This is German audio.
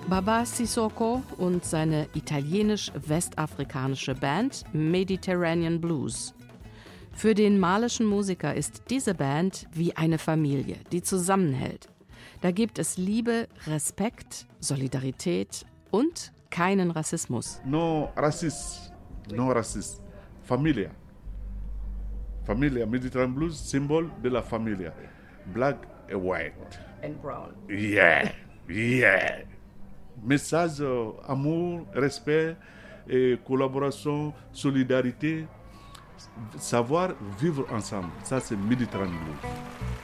Baba Sissoko und seine italienisch-westafrikanische Band Mediterranean Blues. Für den malischen Musiker ist diese Band wie eine Familie, die zusammenhält. Da gibt es Liebe, Respekt, Solidarität und keinen Rassismus. No racist, no racist. Familia. Familia, Mediterranean Blues, Symbol de la Familia. Black and white. And brown. Yeah, yeah. Message, amour, respect, et collaboration, solidarité, savoir vivre ensemble. Ça, c'est Mediterranean Blues.